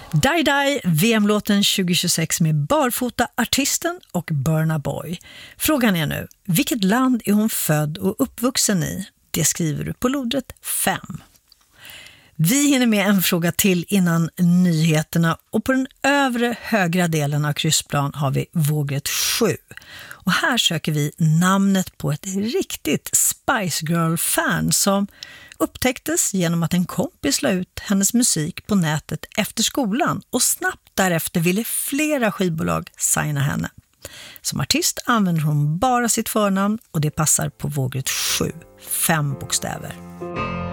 Die Die, VM-låten 2026 med Barfota artisten och Burna Boy. Frågan är nu, vilket land är hon född och uppvuxen i? Det skriver du på lodret 5. Vi hinner med en fråga till innan nyheterna och på den övre högra delen av kryssplan har vi vågrätt 7. Och här söker vi namnet på ett riktigt Spice Girl-fan som upptäcktes genom att en kompis la ut hennes musik på nätet efter skolan och snabbt därefter ville flera skivbolag signa henne. Som artist använder hon bara sitt förnamn och det passar på vågrätt 7, 5 bokstäver.